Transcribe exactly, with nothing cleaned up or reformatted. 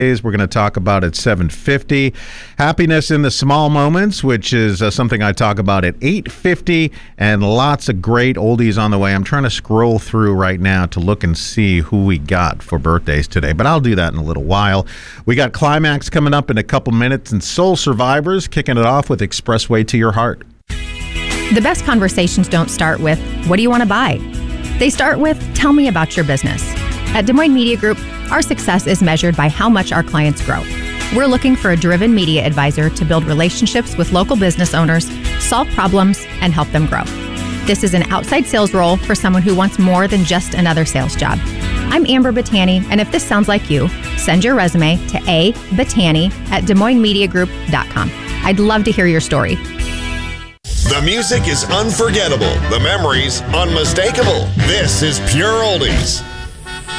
We're going to talk about at seven fifty. Happiness in the small moments, which is uh, something I talk about at eight fifty, and lots of great oldies on the way. I'm trying to scroll through right now to look and see who we got for birthdays today, but I'll do that in a little while. We got Climax coming up in a couple minutes, and Soul Survivors kicking it off with Expressway to Your Heart. The best conversations don't start with, what do you want to buy? They start with, tell me about your business. At Des Moines Media Group, our success is measured by how much our clients grow. We're looking for a driven media advisor to build relationships with local business owners, solve problems, and help them grow. This is an outside sales role for someone who wants more than just another sales job. I'm Amber Battani, and if this sounds like you, send your resume to a battani at des moines media group dot com. I'd love to hear your story. The music is unforgettable. The memories unmistakable. This is Pure Oldies.